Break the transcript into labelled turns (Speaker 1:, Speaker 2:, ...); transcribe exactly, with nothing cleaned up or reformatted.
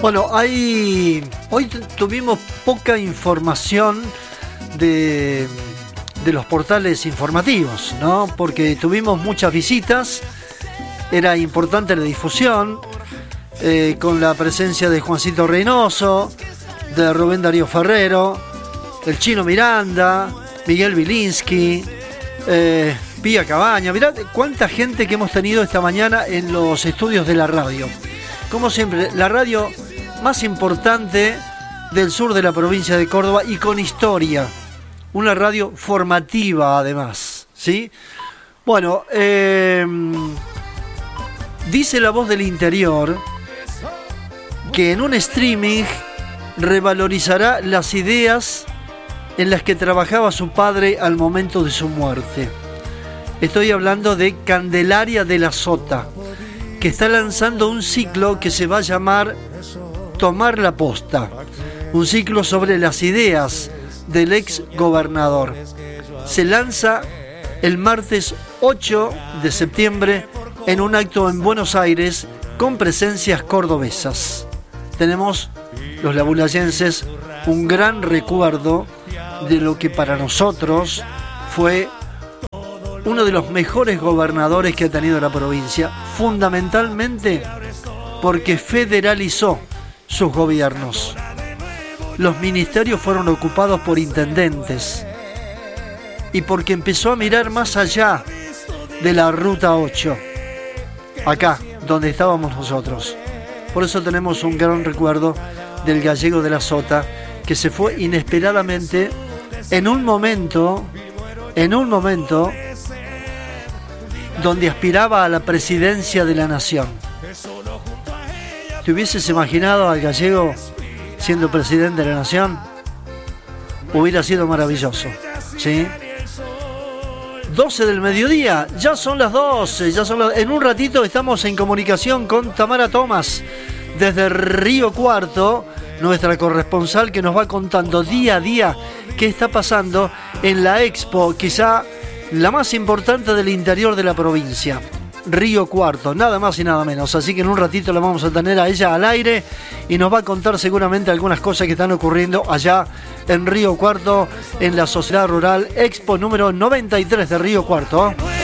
Speaker 1: Bueno, hay, hoy t- tuvimos poca información de, de los portales informativos, ¿no? Porque tuvimos muchas visitas, era importante la difusión, eh, con la presencia de Juancito Reynoso, de Rubén Darío Ferrero, el Chino Miranda, Miguel Vilinski, eh, Pía Cabaña. Mirá cuánta gente que hemos tenido esta mañana en los estudios de la radio. Como siempre, la radio más importante del sur de la provincia de Córdoba y con historia. Una radio formativa además, ¿sí? Bueno, eh, dice la voz del interior que en un streaming revalorizará las ideas en las que trabajaba su padre al momento de su muerte. Estoy hablando de Candelaria de la Sota, que está lanzando un ciclo que se va a llamar Tomar la Posta, un ciclo sobre las ideas del ex gobernador. Se lanza el martes ocho de septiembre en un acto en Buenos Aires con presencias cordobesas. Tenemos los labulayenses un gran recuerdo de lo que para nosotros fue uno de los mejores gobernadores que ha tenido la provincia, fundamentalmente porque federalizó sus gobiernos. Los ministerios fueron ocupados por intendentes y porque empezó a mirar más allá de la Ruta ocho, acá, donde estábamos nosotros. Por eso tenemos un gran recuerdo del gallego de la Sota, que se fue inesperadamente en un momento, en un momento donde aspiraba a la presidencia de la nación. ¿Te hubieses imaginado al gallego siendo presidente de la nación? Hubiera sido maravilloso, ¿sí? doce del mediodía, ya son las doce, ya son las... En un ratito estamos en comunicación con Tamara Tomás, desde Río Cuarto, nuestra corresponsal que nos va contando día a día qué está pasando en la Expo, quizá la más importante del interior de la provincia. Río Cuarto, nada más y nada menos. Así que en un ratito la vamos a tener a ella al aire y nos va a contar seguramente algunas cosas que están ocurriendo allá en Río Cuarto, en la Sociedad Rural Expo número noventa y tres de Río Cuarto.